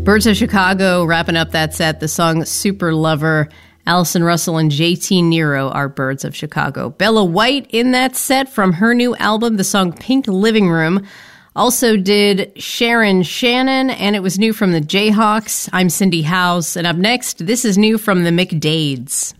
Birds of Chicago wrapping up that set, the song Super Lover. Allison Russell and JT Nero are Birds of Chicago. Bella White in that set from her new album, the song Pink Living Room. Also did Sharon Shannon, and it was new from the Jayhawks. I'm Cindy House, and up next, this is new from the McDades.